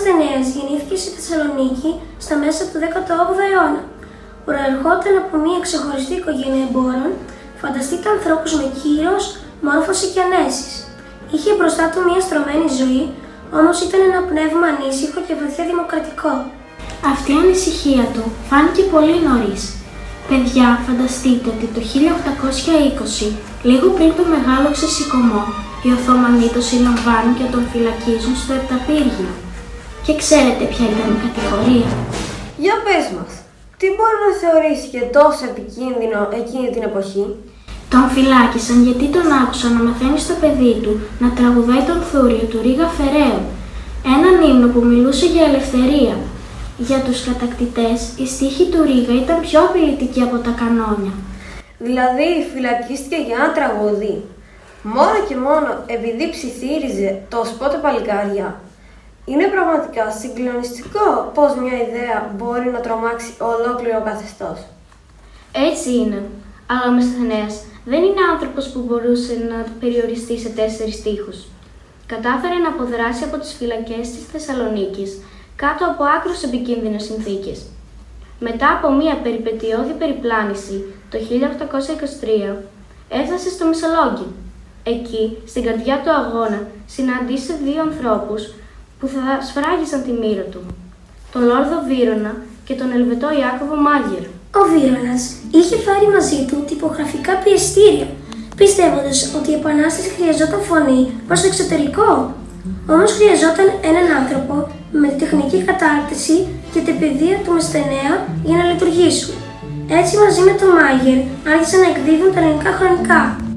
Μεσθενέας γεννήθηκε στη Θεσσαλονίκη στα μέσα του 18ου αιώνα. Προερχόταν από μια ξεχωριστή οικογένεια εμπόρων. Φανταστείτε ανθρώπους με κύρος, μόρφωση και ανέσεις. Είχε μπροστά του μια στρωμένη ζωή, όμως ήταν ένα πνεύμα ανήσυχο και βαθιά δημοκρατικό. Αυτή η ανησυχία του φάνηκε πολύ νωρίς. Παιδιά, φανταστείτε ότι το 1820, λίγο πριν το μεγάλο ξεσηκωμό, οι Οθωμανοί τον συλλαμβάνουν και τον φυλακίζουν στο Επταπύργιο. Και ξέρετε ποια ήταν η κατηγορία? Για πες μας, τι μπορεί να θεωρήσει και τόσο επικίνδυνο εκείνη την εποχή? Τον φυλάκισαν γιατί τον άκουσαν να μαθαίνει στο παιδί του να τραγουδάει τον Θούριο του Ρίγα Φεραίου, έναν ύμνο που μιλούσε για ελευθερία. Για τους κατακτητές, η στίχη του Ρίγα ήταν πιο απειλητική από τα κανόνια. Δηλαδή φυλακίστηκε για ένα τραγούδι, μόνο και μόνο επειδή ψιθύριζε το σπότο παλικάρια. Είναι πραγματικά συγκλονιστικό πως μια ιδέα μπορεί να τρομάξει ολόκληρο καθεστώς. Έτσι είναι, αλλά ο Μεσθενέας δεν είναι άνθρωπος που μπορούσε να περιοριστεί σε 4 στίχους. Κατάφερε να αποδράσει από τις φυλακές της Θεσσαλονίκης κάτω από άκρως επικίνδυνες συνθήκες. Μετά από μία περιπετειώδη περιπλάνηση το 1823, έφτασε στο Μεσολόγγι. Εκεί, στην καρδιά του αγώνα, συναντήσε 2 ανθρώπους που θα σφράγισαν τη μοίρα του, τον Λόρδο Βύρωνα και τον Ελβετό Ιάκωβο Μάγερ. Ο Βύρωνας είχε πάρει μαζί του τυπογραφικά πιεστήρια, πιστεύοντας ότι η Επανάσταση χρειαζόταν φωνή προς το εξωτερικό. Όμως χρειαζόταν έναν άνθρωπο με τη τεχνική κατάρτιση και την παιδεία του Μεσθενέα για να λειτουργήσουν. Έτσι, μαζί με τον Μάγερ άρχισαν να εκδίδουν τα ελληνικά χρονικά.